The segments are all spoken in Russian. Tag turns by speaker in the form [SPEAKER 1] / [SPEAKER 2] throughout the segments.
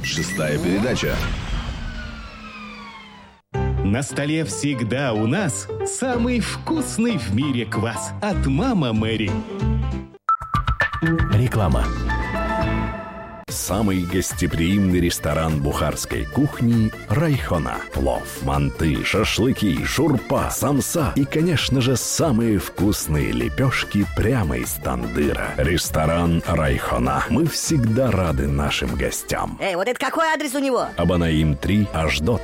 [SPEAKER 1] Шестая передача.
[SPEAKER 2] На столе всегда у нас самый вкусный в мире квас от «Мама Мэри».
[SPEAKER 3] Реклама.
[SPEAKER 4] Самый гостеприимный ресторан бухарской кухни «Райхона». Плов, манты, шашлыки, шурпа, самса и, конечно же, самые вкусные лепешки прямо из тандыра. Ресторан «Райхона». Мы всегда рады нашим гостям.
[SPEAKER 5] Вот это какой адрес у него?
[SPEAKER 4] Абанаим 3, Аждот,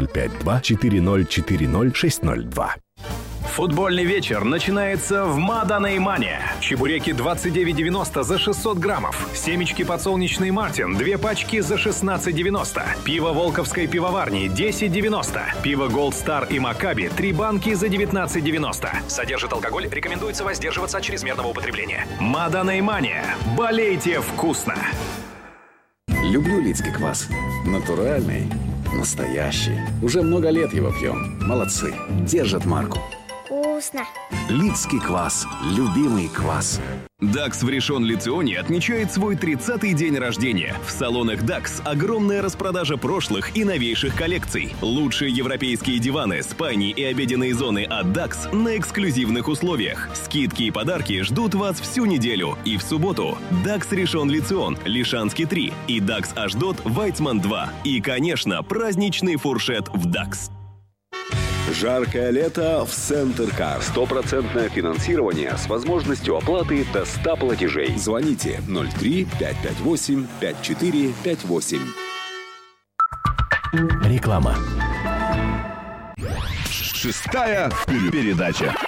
[SPEAKER 4] 052-4040-602.
[SPEAKER 6] Футбольный вечер начинается в Мада Неймане. Чебуреки 29,90 за 600 граммов. Семечки подсолнечный Мартин 2 пачки за 16,90. Пиво Волковской пивоварни 10,90. Пиво Gold Star и Макаби 3 банки за 19,90. Содержит алкоголь, рекомендуется воздерживаться от чрезмерного употребления. Мада Неймане. Болейте вкусно!
[SPEAKER 7] Люблю Лидский квас. Натуральный, настоящий. Уже много лет его пьем. Молодцы. Держат марку.
[SPEAKER 8] Вкусно.
[SPEAKER 7] Лидский квас. Любимый квас.
[SPEAKER 9] Дакс в Ришон-Ле-Ционе отмечает свой 30-й день рождения. В салонах Дакс огромная распродажа прошлых и новейших коллекций. Лучшие европейские диваны, спальни и обеденные зоны от Дакс на эксклюзивных условиях. Скидки и подарки ждут вас всю неделю. И в субботу Дакс Ришон-Ле-Цион, Лишанский 3 и Дакс Аждот, Вайцман 2. И, конечно, праздничный фуршет в Дакс.
[SPEAKER 10] Жаркое лето в Центр Кар. 100% финансирование с возможностью оплаты до 100 платежей. Звоните 03-558-5458.
[SPEAKER 3] Реклама.
[SPEAKER 1] Шестая передача.